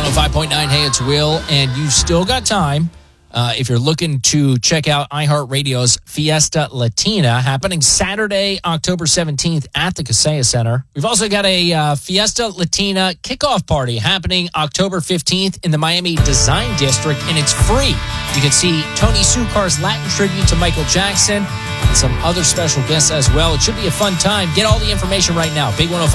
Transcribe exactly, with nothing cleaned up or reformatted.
oh five point nine, hey, it's Will, and you've still got time. Uh, if you're looking to check out iHeartRadio's Fiesta Latina, happening Saturday, October seventeenth at the Kaseya Center. We've also got a uh, Fiesta Latina kickoff party happening October fifteenth in the Miami Design District, and it's free. You can see Tony Sukar's Latin tribute to Michael Jackson and some other special guests as well. It should be a fun time. Get all the information right now. Big one oh five